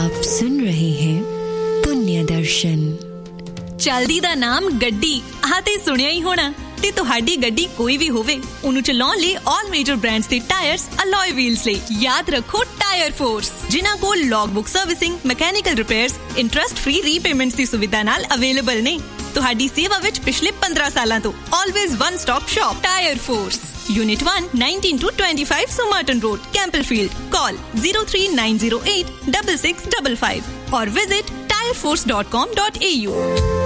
आप सुन रहे हैं पुण्य दर्शन। चलदी दा नाम गड्डी आते सुनिया ही होना ते तुहाडी गड्डी कोई भी होवे उन्हें चलाउण लई ऑल मेजर ब्रांड्स दे टायर्स अलॉय व्हील्स ले याद रखो टायर फोर्स जिन्हां कोल log book servicing mechanical repairs interest free repayments दी सुविधा नाल अवेलेबल ने तुहाडी सेवा विच पिछले 15 सालां तो always one stop shop tyre force Unit 1 19-25 Somerton Road Campbellfield call 03908 6655 or visit tireforce.com.au